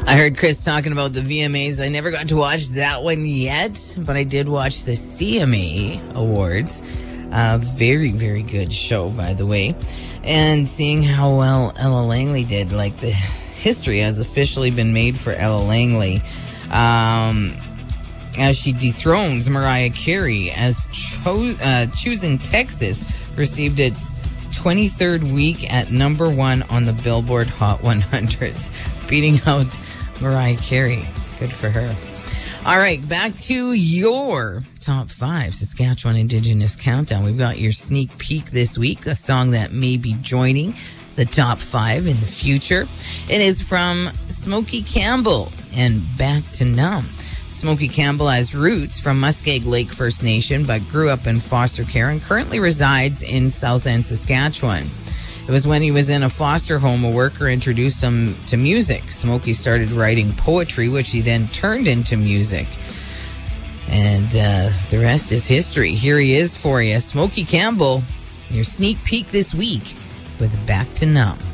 I heard Chris talking about the VMAs. I never got to watch that one yet, but I did watch the CMA Awards. Very, very good show, by the way. And seeing how well Ella Langley did, like the history has officially been made for Ella Langley. As she dethrones Mariah Carey as Choosing Texas received its 23rd week at number 1 on the Billboard Hot 100s, beating out Mariah Carey. Good for her. All right, back to your top 5 Saskatchewan Indigenous Countdown. We've got your sneak peek this week, a song that may be joining the top 5 in the future. It is from Smokey Campbell and Back to Numb. Smokey Campbell has roots from Muskeg Lake First Nation, but grew up in foster care and currently resides in South End, Saskatchewan. It was when he was in a foster home a worker introduced him to music. Smokey started writing poetry, which he then turned into music. And the rest is history. Here he is for you. Smokey Campbell, your sneak peek this week with Back to Numb.